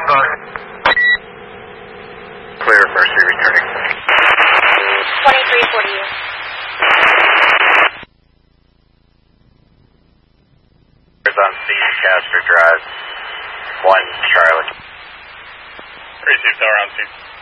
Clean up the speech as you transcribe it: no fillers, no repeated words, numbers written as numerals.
Clear, Mercy returning. 2340. On scene, Casper Drive. 1 Charlotte. Received tower on scene.